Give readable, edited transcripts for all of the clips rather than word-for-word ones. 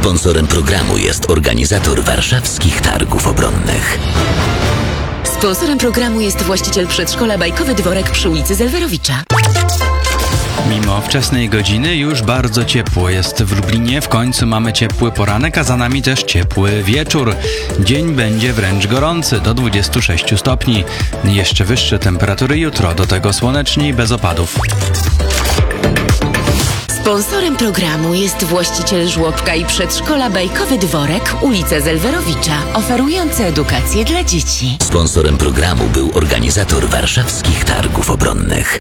Sponsorem programu jest organizator warszawskich targów obronnych. Sponsorem programu jest właściciel przedszkola Bajkowy Dworek przy ulicy Zelwerowicza. Mimo wczesnej godziny już bardzo ciepło jest w Lublinie. W końcu mamy ciepły poranek, a za nami też ciepły wieczór. Dzień będzie wręcz gorący, do 26 stopni. Jeszcze wyższe temperatury jutro, do tego słonecznie bez opadów. Sponsorem programu jest właściciel żłobka i przedszkola Bajkowy Dworek, ulica Zelwerowicza, oferujący edukację dla dzieci. Sponsorem programu był organizator warszawskich targów obronnych.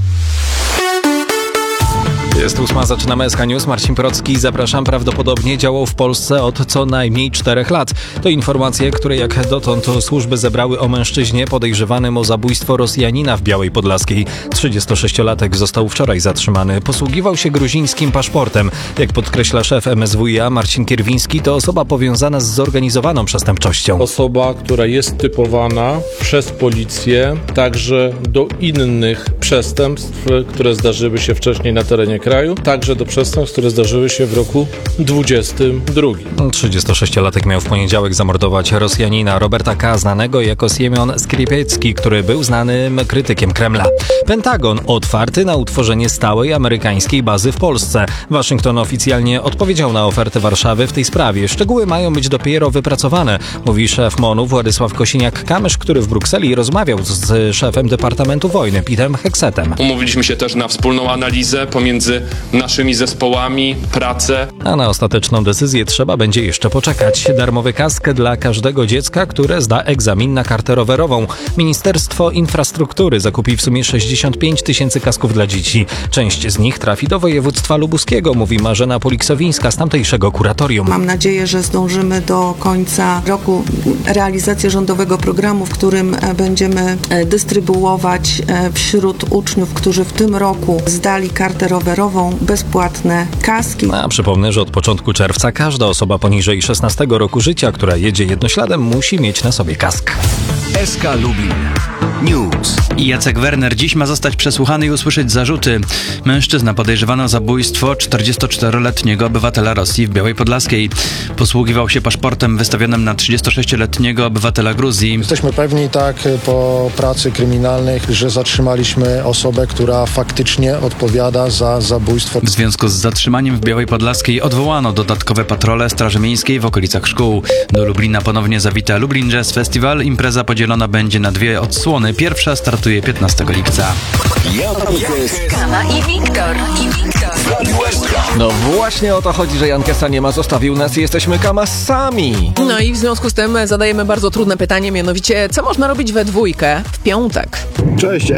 Jest 8, zaczynamy SK News. Marcin Procki, zapraszam. Prawdopodobnie działał w Polsce od co najmniej 4 lat. To informacje, które jak dotąd służby zebrały o mężczyźnie podejrzewanym o zabójstwo Rosjanina w Białej Podlaskiej. 36-latek został wczoraj zatrzymany. Posługiwał się gruzińskim paszportem. Jak podkreśla szef MSWiA Marcin Kierwiński, to osoba powiązana z zorganizowaną przestępczością. Osoba, która jest typowana przez policję także do innych przestępstw, które zdarzyły się wcześniej na terenie kraju, także do przestępstw, które zdarzyły się w roku 2022. 36-latek miał w poniedziałek zamordować Rosjanina Roberta K., znanego jako Siemion Skripiecki, który był znanym krytykiem Kremla. Pentagon otwarty na utworzenie stałej amerykańskiej bazy w Polsce. Waszyngton oficjalnie odpowiedział na ofertę Warszawy w tej sprawie. Szczegóły mają być dopiero wypracowane, mówi szef MON-u Władysław Kosiniak-Kamysz, który w Brukseli rozmawiał z szefem Departamentu Wojny Peterem Heksetem. Umówiliśmy się też na wspólną analizę pomiędzy naszymi zespołami, pracę. A na ostateczną decyzję trzeba będzie jeszcze poczekać. Darmowy kask dla każdego dziecka, które zda egzamin na kartę rowerową. Ministerstwo Infrastruktury zakupi w sumie 65 000 kasków dla dzieci. Część z nich trafi do województwa lubuskiego, mówi Marzena Poliksowińska z tamtejszego kuratorium. Mam nadzieję, że zdążymy do końca roku realizację rządowego programu, w którym będziemy dystrybuować wśród uczniów, którzy w tym roku zdali kartę rowerową, bezpłatne kaski. A przypomnę, że od początku czerwca każda osoba poniżej 16 roku życia, która jedzie jednośladem, musi mieć na sobie kask. SK Lublin News. Jacek Werner dziś ma zostać przesłuchany i usłyszeć zarzuty. Mężczyzna podejrzewano o zabójstwo 44-letniego obywatela Rosji w Białej Podlaskiej. Posługiwał się paszportem wystawionym na 36-letniego obywatela Gruzji. Jesteśmy pewni po pracy kryminalnej, że zatrzymaliśmy osobę, która faktycznie odpowiada za zabójstwo. W związku z zatrzymaniem w Białej Podlaskiej odwołano dodatkowe patrole Straży Miejskiej w okolicach szkół. Do Lublina ponownie zawita Lublin Jazz Festival. Impreza podzielona będzie na 2 odsłony. Pierwsza startuje 15 lipca. Kama i Wiktor. No właśnie o to chodzi, że Jan Kesa nie ma, zostawił nas i jesteśmy kamasami. No i w związku z tym zadajemy bardzo trudne pytanie, mianowicie co można robić we dwójkę w piątek? Cześć,